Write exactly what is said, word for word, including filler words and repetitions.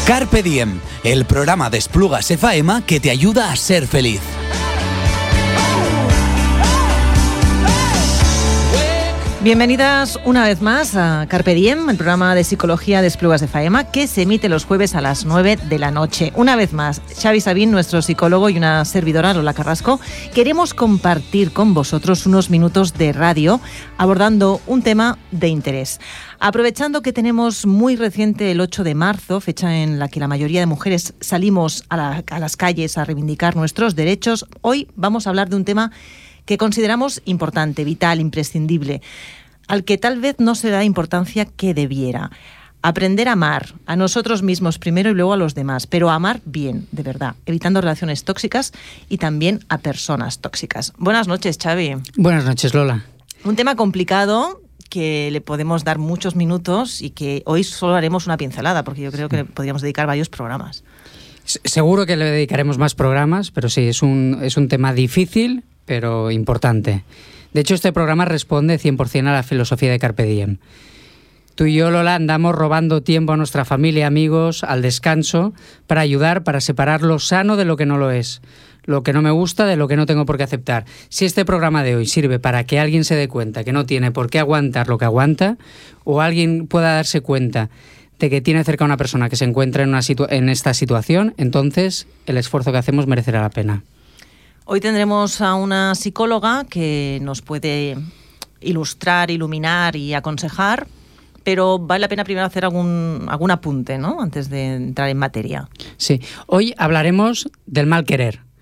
Carpe Diem, el programa d'Esplugas F M que te ayuda a ser feliz. Bienvenidas una vez más a Carpe Diem, el programa de psicología de Esplugas F M que se emite los jueves a las nueve de la noche. Una vez más, Xavi Sabín, nuestro psicólogo, y una servidora, Lola Carrasco, queremos compartir con vosotros unos minutos de radio abordando un tema de interés. Aprovechando que tenemos muy reciente el ocho de marzo, fecha en la que la mayoría de mujeres salimos a, la, a las calles a reivindicar nuestros derechos, hoy vamos a hablar de un tema que consideramos importante, vital, imprescindible, al que tal vez no se da importancia que debiera. Aprender a amar, a nosotros mismos primero y luego a los demás, pero amar bien, de verdad, evitando relaciones tóxicas y también a personas tóxicas. Buenas noches, Xavi. Buenas noches, Lola. Un tema complicado que le podemos dar muchos minutos y que hoy solo haremos una pincelada, porque yo creo que le podríamos dedicar varios programas. Seguro que le dedicaremos más programas, pero sí, es un, es un tema difícil, pero importante. De hecho, este programa responde cien por ciento a la filosofía de Carpe Diem. Tú y yo, Lola, andamos robando tiempo a nuestra familia, amigos, al descanso, para ayudar, para separar lo sano de lo que no lo es, lo que no me gusta de lo que no tengo por qué aceptar. Si este programa de hoy sirve para que alguien se dé cuenta que no tiene por qué aguantar lo que aguanta, o alguien pueda darse cuenta de que tiene cerca a una persona que se encuentra en, una situ- en esta situación, entonces el esfuerzo que hacemos merecerá la pena. Hoy tendremos a una psicóloga que nos puede ilustrar, iluminar y aconsejar, pero vale la pena primero hacer algún, algún apunte, ¿no?, antes de entrar en materia. Sí, hoy hablaremos del mal querer.